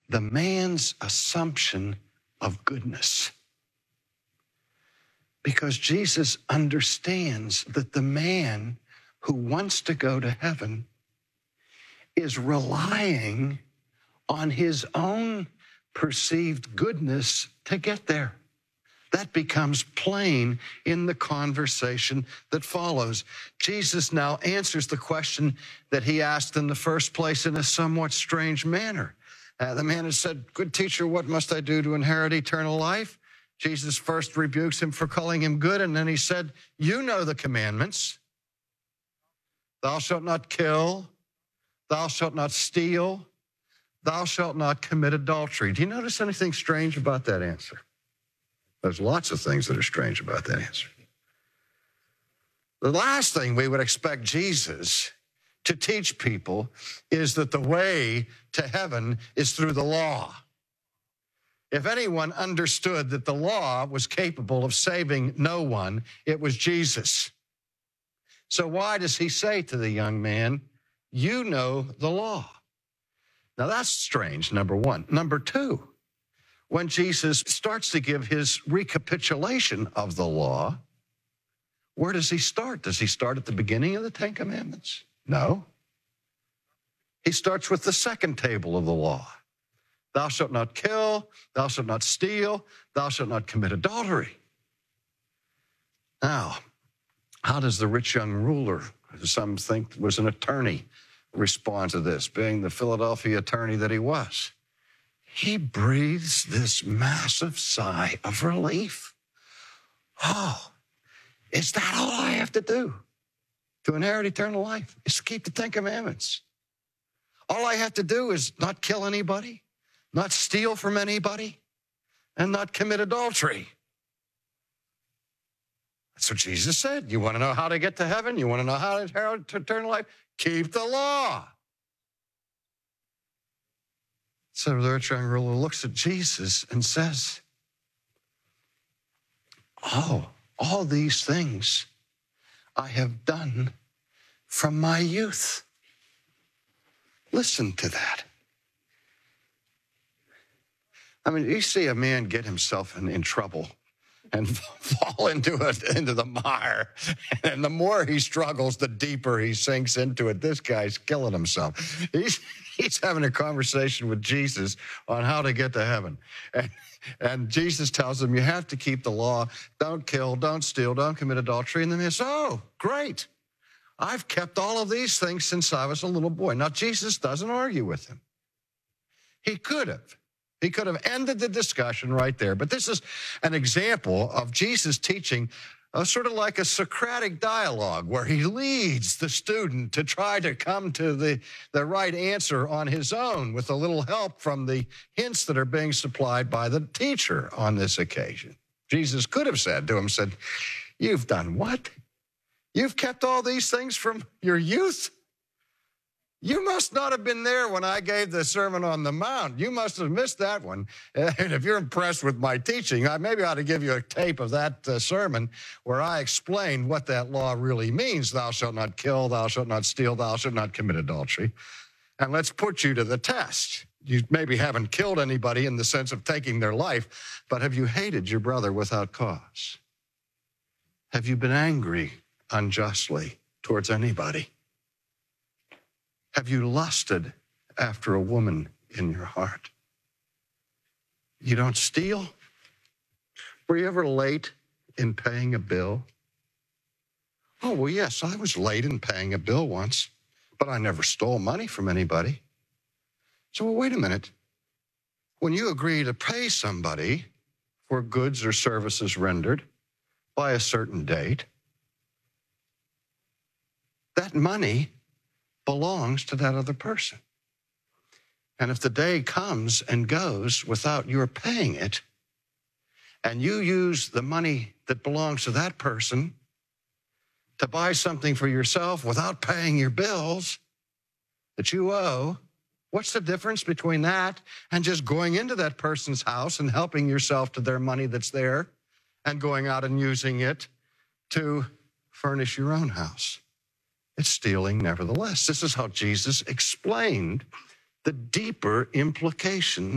the man's assumption of goodness. Because Jesus understands that the man who wants to go to heaven is relying on his own perceived goodness to get there. That becomes plain in the conversation that follows. Jesus now answers the question that he asked in the first place in a somewhat strange manner. The man had said, "Good teacher, what must I do to inherit eternal life?" Jesus first rebukes him for calling him good, and then he said, "You know the commandments. Thou shalt not kill. Thou shalt not steal. Thou shalt not commit adultery." Do you notice anything strange about that answer? There's lots of things that are strange about that answer. The last thing we would expect Jesus to teach people is that the way to heaven is through the law. If anyone understood that the law was capable of saving no one, it was Jesus. So why does he say to the young man, "You know the law"? Now that's strange, number one. Number two, when Jesus starts to give his recapitulation of the law, where does he start? Does he start at the beginning of the Ten Commandments? No. He starts with the second table of the law. Thou shalt not kill, thou shalt not steal, thou shalt not commit adultery. Now, how does the rich young ruler, who some think was an attorney, respond to this, being the Philadelphia attorney that he was? He breathes this massive sigh of relief. Oh, is that all I have to do to inherit eternal life? Is to keep the Ten Commandments. All I have to do is not kill anybody, not steal from anybody, and not commit adultery. That's what Jesus said. You want to know how to get to heaven? You want to know how to inherit eternal life? Keep the law. So the rich young ruler looks at Jesus and says, "Oh, all these things I have done from my youth." Listen to that. I mean, you see a man get himself in trouble and fall into the mire. And the more he struggles, the deeper he sinks into it. This guy's killing himself. He's having a conversation with Jesus on how to get to heaven. And Jesus tells him, you have to keep the law. Don't kill, don't steal, don't commit adultery. And then he says, "Oh, great. I've kept all of these things since I was a little boy." Now, Jesus doesn't argue with him. He could have. He could have ended the discussion right there. But this is an example of Jesus teaching sort of like a Socratic dialogue where he leads the student to try to come to the right answer on his own with a little help from the hints that are being supplied by the teacher on this occasion. Jesus could have said to him, "You've done what? You've kept all these things from your youth? You must not have been there when I gave the Sermon on the Mount. You must have missed that one. And if you're impressed with my teaching, I maybe ought to give you a tape of that sermon where I explain what that law really means. Thou shalt not kill, thou shalt not steal, thou shalt not commit adultery. And let's put you to the test. You maybe haven't killed anybody in the sense of taking their life, but have you hated your brother without cause? Have you been angry unjustly towards anybody? Have you lusted after a woman in your heart? You don't steal? Were you ever late in paying a bill? Oh, well, yes, I was late in paying a bill once, but I never stole money from anybody. So, well, wait a minute. When you agree to pay somebody for goods or services rendered by a certain date, that money belongs to that other person. And if the day comes and goes without your paying it, and you use the money that belongs to that person to buy something for yourself without paying your bills that you owe, what's the difference between that and just going into that person's house and helping yourself to their money that's there and going out and using it to furnish your own house? It's stealing nevertheless. This is how Jesus explained the deeper implication